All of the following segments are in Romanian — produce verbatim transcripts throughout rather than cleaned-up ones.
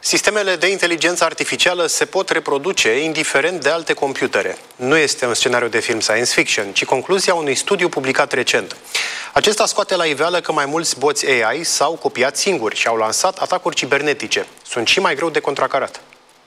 Sistemele de inteligență artificială se pot reproduce indiferent de alte computere. Nu este un scenariu de film science fiction, ci concluzia unui studiu publicat recent. Acesta scoate la iveală că mai mulți boți A I s-au copiat singuri și au lansat atacuri cibernetice. Sunt și mai greu de contracarat.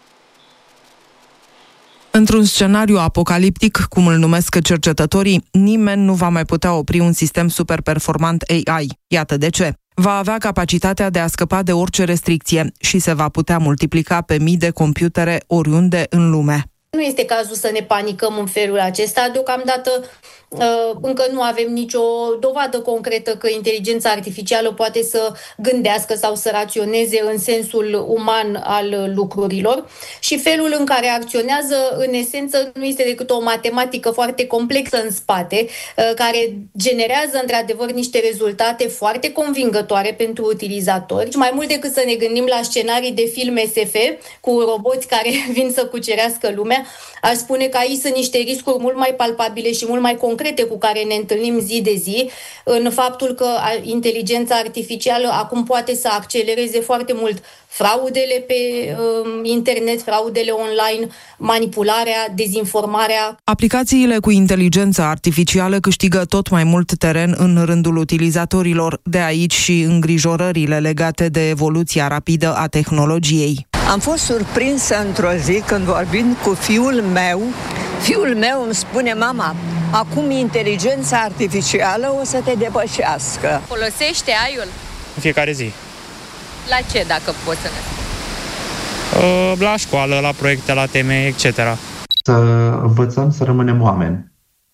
Într-un scenariu apocaliptic, cum îl numesc cercetătorii, nimeni nu va mai putea opri un sistem super performant A I. Iată de ce. Va avea capacitatea de a scăpa de orice restricție și se va putea multiplica pe mii de computere oriunde în lume. Nu este cazul să ne panicăm în felul acesta. Deocamdată încă nu avem nicio dovadă concretă că inteligența artificială poate să gândească sau să raționeze în sensul uman al lucrurilor și felul în care acționează, în esență, nu este decât o matematică foarte complexă în spate, care generează într-adevăr niște rezultate foarte convingătoare pentru utilizatori. Mai mult decât să ne gândim la scenarii de film S F cu roboți care vin să cucerească lumea, aș spune că aici sunt niște riscuri mult mai palpabile și mult mai concrete cu care ne întâlnim zi de zi, în faptul că inteligența artificială acum poate să accelereze foarte mult fraudele pe uh, internet, fraudele online, manipularea, dezinformarea. Aplicațiile cu inteligență artificială câștigă tot mai mult teren în rândul utilizatorilor, de aici și îngrijorările legate de evoluția rapidă a tehnologiei. Am fost surprinsă într-o zi când vorbind cu fiul meu, fiul meu îmi spune: mama, acum inteligența artificială o să te depășească. Folosește A I-ul? În fiecare zi. La ce, dacă poți să ne spui? La școală, la proiecte, la teme, et cetera. Să învățăm să rămânem oameni.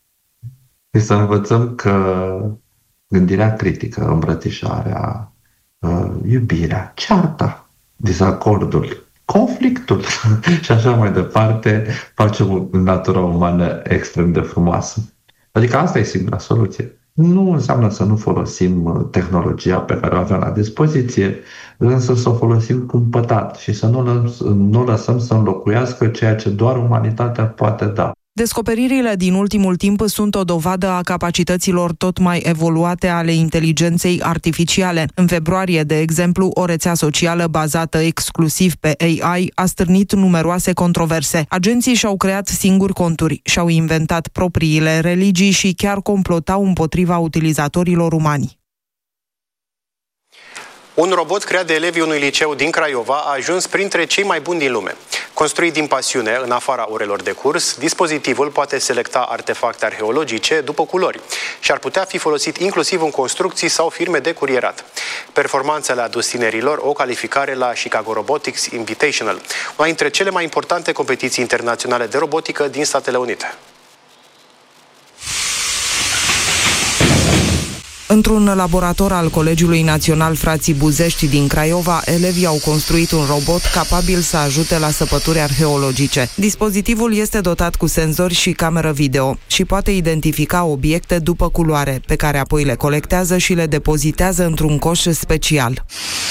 Și să învățăm că gândirea critică, îmbrățișarea, iubirea, cearta, dezacordul, conflictul și așa mai departe face natura umană extrem de frumoasă. Adică asta e singura soluție. Nu înseamnă să nu folosim tehnologia pe care o avem la dispoziție, însă să o folosim cumpătat și să nu, nu lăsăm să înlocuiască ceea ce doar umanitatea poate da. Descoperirile din ultimul timp sunt o dovadă a capacităților tot mai evoluate ale inteligenței artificiale. În februarie, de exemplu, o rețea socială bazată exclusiv pe A I a stârnit numeroase controverse. Agenții și-au creat singuri conturi, și-au inventat propriile religii și chiar complotau împotriva utilizatorilor umani. Un robot creat de elevii unui liceu din Craiova a ajuns printre cei mai buni din lume. Construit din pasiune în afara orelor de curs, dispozitivul poate selecta artefacte arheologice după culori și ar putea fi folosit inclusiv în construcții sau firme de curierat. Performanțele a adus tinerilor o calificare la Chicago Robotics Invitational, una dintre cele mai importante competiții internaționale de robotică din Statele Unite. Într-un laborator al Colegiului Național Frații Buzești din Craiova, elevii au construit un robot capabil să ajute la săpături arheologice. Dispozitivul este dotat cu senzori și cameră video și poate identifica obiecte după culoare, pe care apoi le colectează și le depozitează într-un coș special.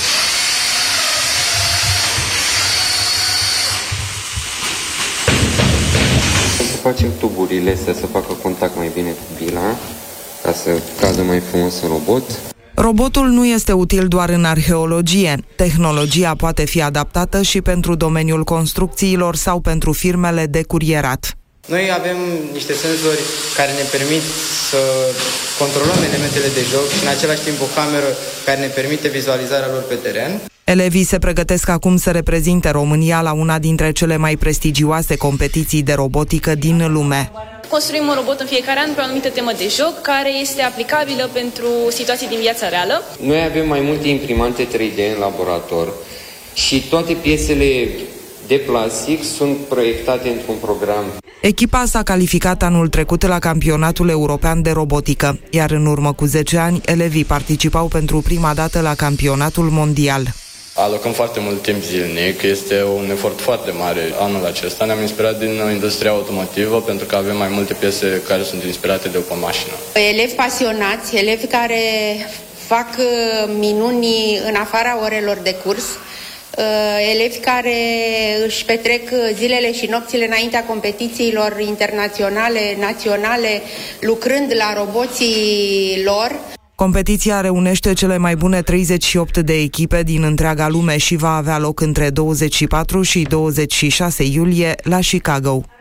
Să facem tuburile astea să facă contact mai bine cu bila, ca să cadă mai frumos în robot. Robotul nu este util doar în arheologie. Tehnologia poate fi adaptată și pentru domeniul construcțiilor sau pentru firmele de curierat. Noi avem niște senzori care ne permit să controlăm elementele de joc și în același timp o cameră care ne permite vizualizarea lor pe teren. Elevii se pregătesc acum să reprezinte România la una dintre cele mai prestigioase competiții de robotică din lume. Construim un robot în fiecare an pe o anumită temă de joc care este aplicabilă pentru situații din viața reală. Noi avem mai multe imprimante trei D în laborator și toate piesele de plastic sunt proiectate într-un program. Echipa s-a calificat anul trecut la Campionatul European de Robotică, iar în urmă cu zece ani, elevii participau pentru prima dată la Campionatul Mondial. Alocăm foarte mult timp zilnic, este un efort foarte mare anul acesta. Ne-am inspirat din industria automotivă pentru că avem mai multe piese care sunt inspirate de o mașină. Elevi pasionați, elevi care fac minuni în afara orelor de curs, elevi care își petrec zilele și nopțile înaintea competițiilor internaționale, naționale, lucrând la roboții lor. Competiția reunește cele mai bune treizeci și opt de echipe din întreaga lume și va avea loc între douăzeci și patru și douăzeci și șase iulie la Chicago.